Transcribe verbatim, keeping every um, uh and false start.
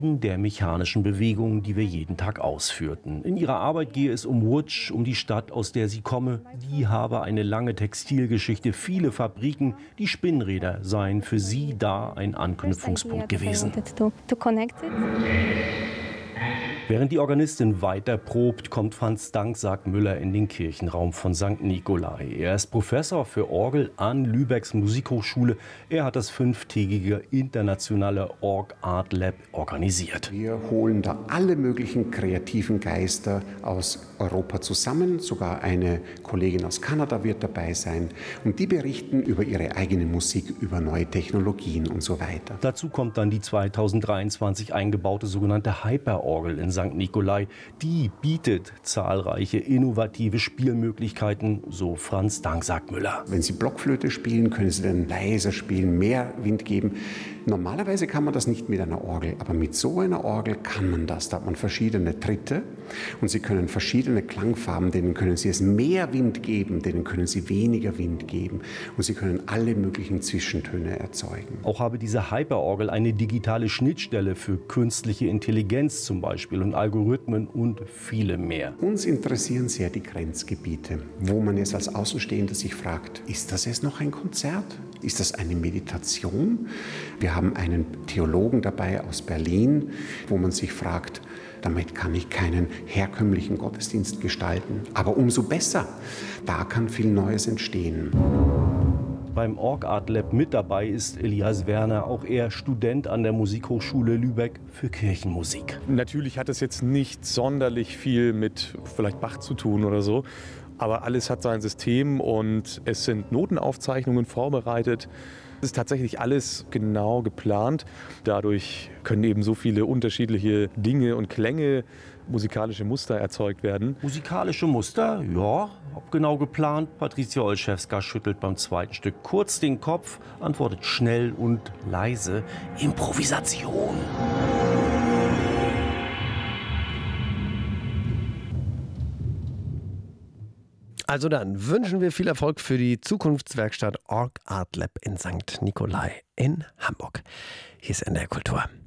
der mechanischen Bewegungen, die wir jeden Tag ausführten. In ihrer Arbeit gehe es um Łódź, um die Stadt, aus der sie komme. Die habe eine lange Textilgeschichte, viele Fabriken. Die Spinnräder seien für sie da ein Anknüpfungspunkt gewesen. Während die Organistin weiter probt, kommt Franz Danksack Müller in den Kirchenraum von Sankt Nikolai. Er ist Professor für Orgel an Lübecks Musikhochschule. Er hat das fünftägige internationale Org Art Lab organisiert. Wir holen da alle möglichen kreativen Geister aus Europa zusammen. Sogar eine Kollegin aus Kanada wird dabei sein. Und die berichten über ihre eigene Musik, über neue Technologien und so weiter. Dazu kommt dann die zweitausenddreiundzwanzig eingebaute sogenannte Hyperorgel in Sankt Nikolai. Die bietet zahlreiche innovative Spielmöglichkeiten, so Franz Danksack Müller. Wenn Sie Blockflöte spielen, können Sie dann leiser spielen, mehr Wind geben. Normalerweise kann man das nicht mit einer Orgel, aber mit so einer Orgel kann man das. Da hat man verschiedene Tritte und Sie können verschiedene Klangfarben, denen können Sie es mehr Wind geben, denen können Sie weniger Wind geben und Sie können alle möglichen Zwischentöne erzeugen. Auch habe diese Hyperorgel eine digitale Schnittstelle für künstliche Intelligenz zum Beispiel und Algorithmen und viele mehr. Uns interessieren sehr die Grenzgebiete, wo man jetzt als Außenstehender sich fragt, ist das jetzt noch ein Konzert? Ist das eine Meditation? Wir haben einen Theologen dabei aus Berlin, wo man sich fragt, damit kann ich keinen herkömmlichen Gottesdienst gestalten. Aber umso besser, da kann viel Neues entstehen. Beim Org Art Lab mit dabei ist Elias Werner, auch er Student an der Musikhochschule Lübeck für Kirchenmusik. Natürlich hat es jetzt nicht sonderlich viel mit vielleicht Bach zu tun oder so, aber alles hat sein System und es sind Notenaufzeichnungen vorbereitet. Es ist tatsächlich alles genau geplant. Dadurch können eben so viele unterschiedliche Dinge und Klänge, musikalische Muster erzeugt werden. Musikalische Muster? Ja, ob genau geplant. Patricia Olszewska schüttelt beim zweiten Stück kurz den Kopf, antwortet schnell und leise. Improvisation. Also dann wünschen wir viel Erfolg für die Zukunftswerkstatt Org Art Lab in Sankt Nikolai in Hamburg. Hier ist N D R Kultur.